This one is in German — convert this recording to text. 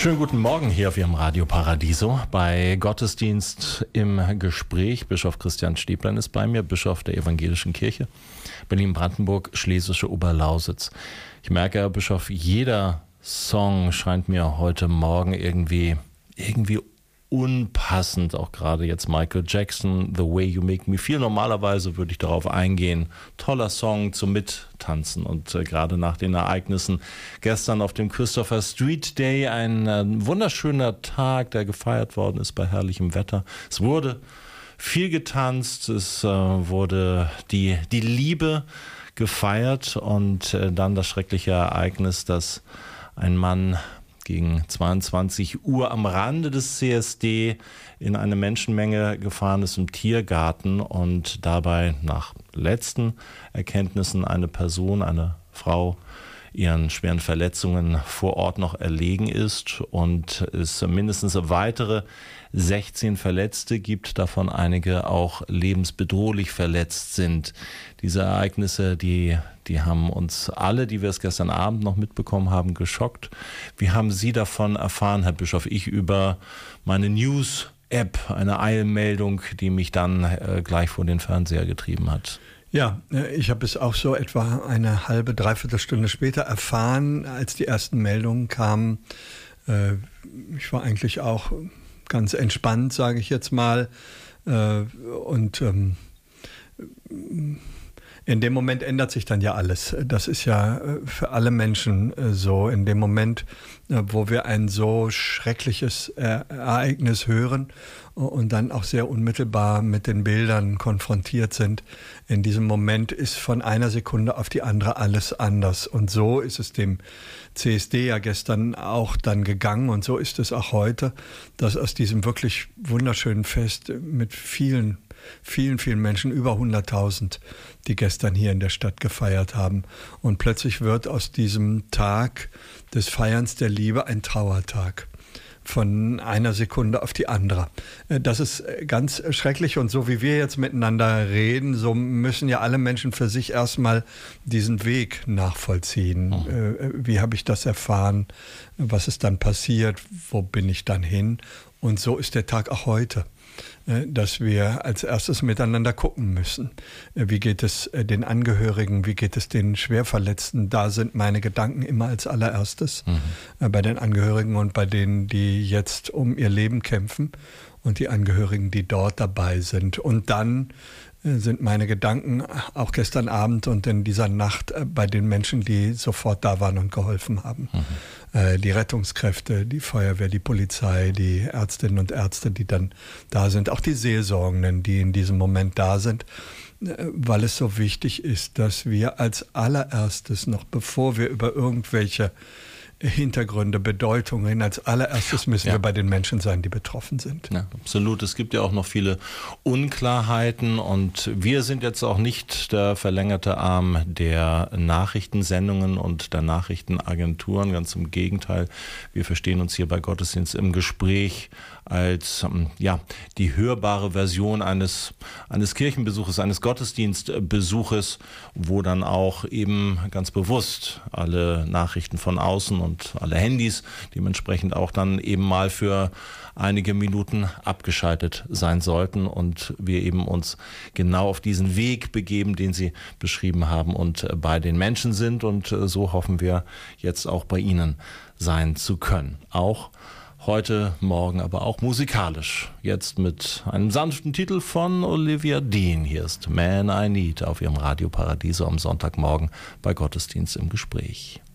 Schönen guten Morgen hier auf Ihrem Radio Paradiso bei Gottesdienst im Gespräch. Bischof Christian Stäblein ist bei mir, Bischof der Evangelischen Kirche Berlin-Brandenburg, Schlesische Oberlausitz. Ich merke, Herr Bischof, jeder Song scheint mir heute Morgen irgendwie unpassend, auch gerade jetzt Michael Jackson, The Way You Make Me Feel. Normalerweise würde ich darauf eingehen, toller Song zum Mittanzen und gerade nach den Ereignissen gestern auf dem Christopher Street Day, ein wunderschöner Tag, der gefeiert worden ist bei herrlichem Wetter. Es wurde viel getanzt, es wurde die Liebe gefeiert und dann das schreckliche Ereignis, dass ein Mann gegen 22 Uhr am Rande des CSD in eine Menschenmenge gefahren ist im Tiergarten und dabei nach letzten Erkenntnissen eine Frau, ihren schweren Verletzungen vor Ort noch erlegen ist und es mindestens weitere 16 Verletzte gibt, davon einige auch lebensbedrohlich verletzt sind. Diese Ereignisse, die haben uns alle, die wir es gestern Abend noch mitbekommen haben, geschockt. Wie haben Sie davon erfahren, Herr Bischof? Ich über meine News-App, eine Eilmeldung, die mich dann gleich vor den Fernseher getrieben hat. Ja, ich habe es auch so etwa eine halbe, dreiviertel Stunde später erfahren, als die ersten Meldungen kamen. Ich war eigentlich auch ganz entspannt, sage ich jetzt mal. Und in dem Moment ändert sich dann ja alles. Das ist ja für alle Menschen so. In dem Moment, wo wir ein so schreckliches Ereignis hören und dann auch sehr unmittelbar mit den Bildern konfrontiert sind, in diesem Moment ist von einer Sekunde auf die andere alles anders. Und so ist es dem CSD ja gestern auch dann gegangen und so ist es auch heute, dass aus diesem wirklich wunderschönen Fest mit vielen Menschen, über 100.000, die gestern hier in der Stadt gefeiert haben. Und plötzlich wird aus diesem Tag des Feierns der Liebe ein Trauertag. Von einer Sekunde auf die andere. Das ist ganz schrecklich und so wie wir jetzt miteinander reden, so müssen ja alle Menschen für sich erstmal diesen Weg nachvollziehen. Wie habe ich das erfahren? Was ist dann passiert? Wo bin ich dann hin? Und so ist der Tag auch heute, dass wir als erstes miteinander gucken müssen. Wie geht es den Angehörigen, wie geht es den Schwerverletzten? Da sind meine Gedanken immer als allererstes bei den Angehörigen und bei denen, die jetzt um ihr Leben kämpfen und die Angehörigen, die dort dabei sind. Und dann sind meine Gedanken auch gestern Abend und in dieser Nacht bei den Menschen, die sofort da waren und geholfen haben. Die Rettungskräfte, die Feuerwehr, die Polizei, die Ärztinnen und Ärzte, die dann da sind, auch die Seelsorgenden, die in diesem Moment da sind, weil es so wichtig ist, dass wir als allererstes, noch bevor wir über irgendwelche Hintergründe, Bedeutungen. Als allererstes müssen wir bei den Menschen sein, die betroffen sind. Ja, absolut. Es gibt ja auch noch viele Unklarheiten und wir sind jetzt auch nicht der verlängerte Arm der Nachrichtensendungen und der Nachrichtenagenturen. Ganz im Gegenteil. Wir verstehen uns hier bei Gottesdienst im Gespräch als die hörbare Version eines Kirchenbesuches, eines Gottesdienstbesuches, wo dann auch eben ganz bewusst alle Nachrichten von außen und alle Handys dementsprechend auch dann eben mal für einige Minuten abgeschaltet sein sollten und wir eben uns genau auf diesen Weg begeben, den Sie beschrieben haben und bei den Menschen sind und so hoffen wir jetzt auch bei Ihnen sein zu können. Auch heute Morgen, aber auch musikalisch. Jetzt mit einem sanften Titel von Olivia Dean. Hier ist Man I Need auf Ihrem Radio Paradiso am Sonntagmorgen bei Gottesdienst im Gespräch.